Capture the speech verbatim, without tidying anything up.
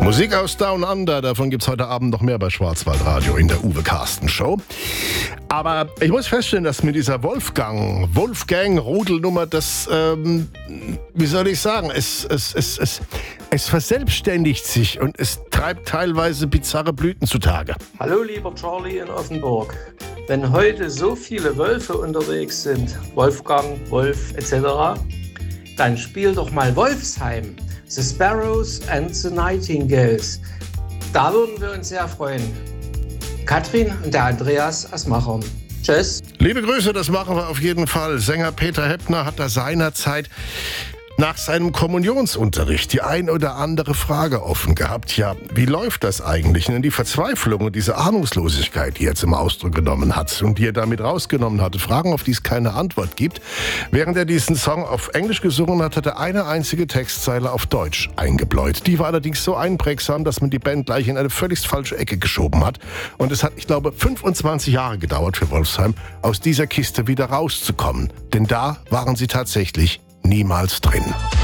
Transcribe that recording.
Musik aus Down Under, davon gibt es heute Abend noch mehr bei Schwarzwaldradio in der Uwe Carsten Show. Aber ich muss feststellen, dass mit dieser Wolfgang, Wolfgang-Rudelnummer, das, ähm, wie soll ich sagen, es, es, es, es, es verselbstständigt sich und es treibt teilweise bizarre Blüten zutage. Hallo lieber Charlie in Offenburg. Wenn heute so viele Wölfe unterwegs sind, Wolfgang, Wolf et cetera, dann spiel doch mal Wolfsheim, The Sparrows and the Nightingales. Da würden wir uns sehr freuen. Katrin und der Andreas aus Machern. Tschüss. Liebe Grüße, das machen wir auf jeden Fall. Sänger Peter Heppner hat da seinerzeit nach seinem Kommunionsunterricht die ein oder andere Frage offen gehabt. Ja, wie läuft das eigentlich? Und die Verzweiflung und diese Ahnungslosigkeit, die er zum Ausdruck genommen hat und die er damit rausgenommen hatte, Fragen, auf die es keine Antwort gibt. Während er diesen Song auf Englisch gesungen hat, hat er eine einzige Textzeile auf Deutsch eingebläut. Die war allerdings so einprägsam, dass man die Band gleich in eine völlig falsche Ecke geschoben hat. Und es hat, ich glaube, fünfundzwanzig Jahre gedauert für Wolfsheim, aus dieser Kiste wieder rauszukommen. Denn da waren sie tatsächlich niemals drin.